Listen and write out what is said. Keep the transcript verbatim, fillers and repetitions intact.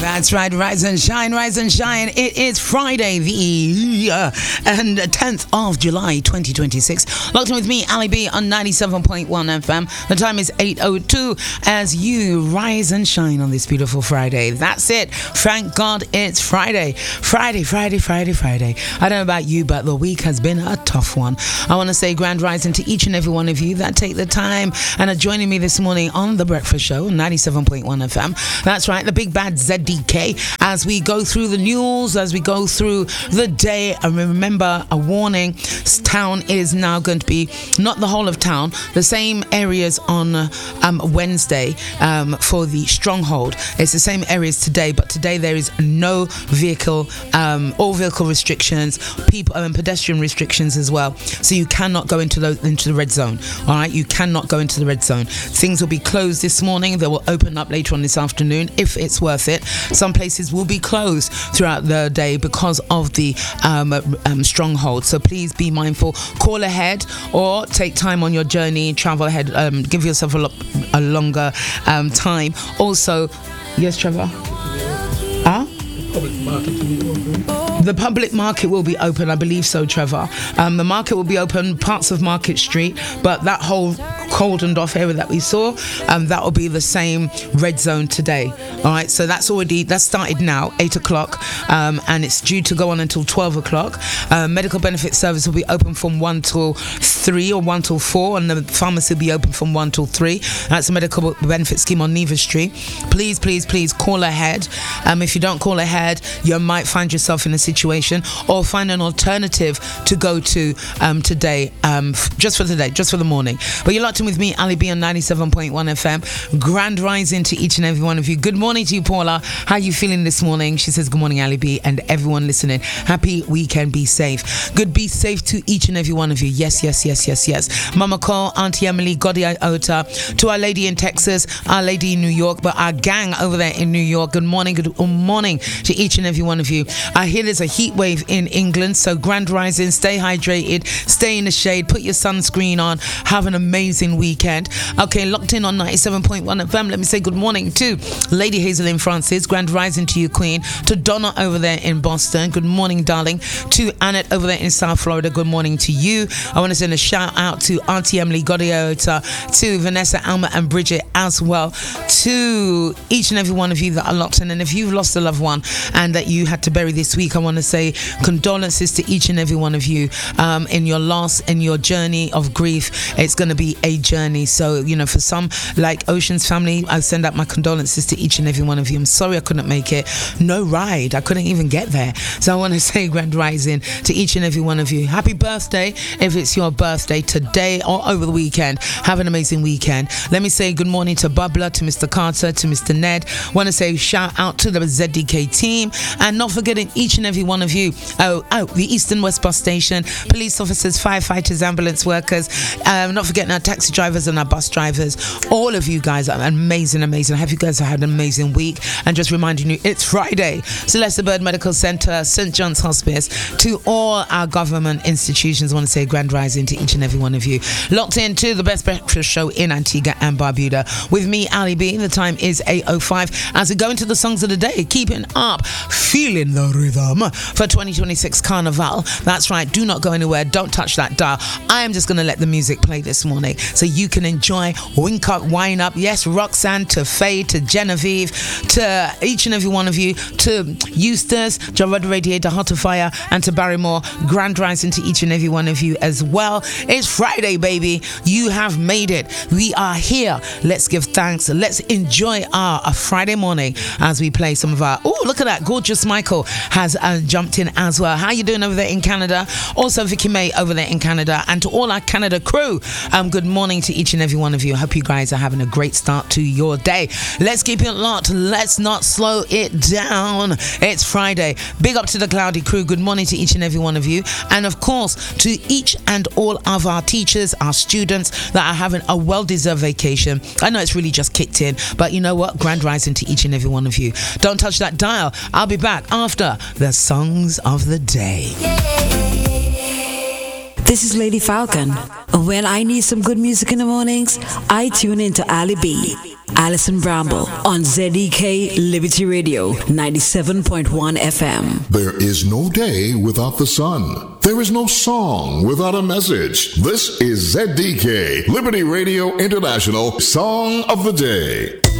That's right, rise and shine, rise and shine. It is Friday, the uh, and tenth of July, twenty twenty-six. Locked in with me, Ali B, on ninety-seven point one F M. The time is eight oh two as you rise and shine on this beautiful Friday. That's it. Thank God it's Friday. Friday, Friday, Friday, Friday. I don't know about you, but the week has been a tough one. I want to say grand rising to each and every one of you that take the time and are joining me this morning on The Breakfast Show, ninety-seven point one F M. That's right, the big bad Z D K, as we go through the news, as we go through the day. And remember, a warning, town is now going to be not the whole of town, the same areas on um, Wednesday um, for the stronghold. It's the same areas today, but today there is no vehicle, um, all vehicle restrictions, people and um, pedestrian restrictions as well. So you cannot go into the into the red zone. All right, you cannot go into the red zone. Things will be closed this morning. They will open up later on this afternoon if it's worth it. Some places will be closed throughout the day because of the um, um, stronghold. So please be mindful. Call ahead or take time on your journey. Travel ahead. Um, give yourself a, lo- a longer um, time. Also, yes, Trevor? Huh? The public market will be open, I believe so, Trevor. Um, the market will be open, parts of Market Street, but that whole cordoned off area that we saw, um, that will be the same red zone today. All right, so that's already, that started now, eight o'clock, um, and it's due to go on until twelve o'clock. Uh, medical benefit service will be open from one till three or one till four, and the pharmacy will be open from one till three. That's a medical benefit scheme on Neva Street. Please, please, please call ahead. Um, if you don't call ahead, you might find yourself in a situation or find an alternative to go to um, today, um, f- just for today, just for the morning. But you're locked in with me, Ali B, on ninety-seven point one F M. Grand rising to each and every one of you. Good morning to you, Paula. How are you feeling this morning? She says, good morning, Ali B, and everyone listening. Happy weekend. Be safe. Good, be safe to each and every one of you. Yes, yes, yes, yes, yes. Mama Cole, Auntie Emily, Godi Iota, to Our Lady in Texas, Our Lady in New York, but our gang over there in New York. Good morning, good morning to each and every one of you. I hear there's a heat wave in England, so grand rising, stay hydrated, stay in the shade, put your sunscreen on, have an amazing weekend. Okay, locked in on ninety-seven point one F M. Let me say good morning to Lady Hazelyn Francis, grand rising to you, Queen, to Donna over there in Boston, good morning, darling, to Annette over there in South Florida, good morning to you. I want to send a shout out to Auntie Emily Godiota, to Vanessa, Alma and Bridget as well, to each and every one of you that are locked in. And if you've lost a loved one and that you had to bury this week, I want to say condolences to each and every one of you um, in your loss, in your journey of grief. It's going to be a journey. So, you know, for some, like Ocean's family, I send out my condolences to each and every one of you. I'm sorry I couldn't make it. No ride. I couldn't even get there. So I want to say grand rising to each and every one of you. Happy birthday if it's your birthday today or over the weekend. Have an amazing weekend. Let me say good morning to Bubla, to Mister Carter, to Mister Ned. Want to say shout out to the Z D K team, and not forgetting each and every one of you. Oh, oh, the Eastern West Bus Station, police officers, firefighters, ambulance workers, um, not forgetting our taxi drivers and our bus drivers. All of you guys are amazing, amazing. I hope you guys have had an amazing week. And just reminding you, it's Friday. Celeste Bird Medical Center, Saint John's Hospice, to all our government institutions, I want to say grand rising to each and every one of you. Locked into the best breakfast show in Antigua and Barbuda with me, Ali B. The time is eight oh five as we go into the songs of the day, keeping up, feeling the rhythm for twenty twenty-six Carnival. That's right, do not go anywhere, don't touch that dial. I am just going to let the music play this morning so you can enjoy, wink up, wine up. Yes, Roxanne, to Faye, to Genevieve, to each and every one of you, to Eustace, Jarrod Radiator, Hot of Fire, and to Barrymore. Grand rising to each and every one of you as well. It's Friday, baby. You have made it. We are here. Let's give thanks. Let's enjoy our, our Friday morning as we play some of our... Oh, look at that. Gorgeous Michael has uh, jumped in as well. How you doing over there in Canada? Also, Vicky May over there in Canada. And to all our Canada crew, um, good morning to each and every one of you. I hope you guys are having a great start to your day. Let's keep it locked. Let's not slow it down. It's Friday. Big up to the Cloudy crew. Good morning to each and every one of you. And of course, to each and all of our teachers, our students that are having a well-deserved vacation. I know it's really just kicked in, but you know what? Grand rising to each and every one of you. Don't touch that dial. I'll be back after the songs of the day. This is Lady Falcon. When I need some good music in the mornings, I tune into Ali B. Alison Bramble on Z D K Liberty Radio ninety-seven point one F M. There is no day without the sun. There is no song without a message. This is Z D K Liberty Radio International Song of the Day.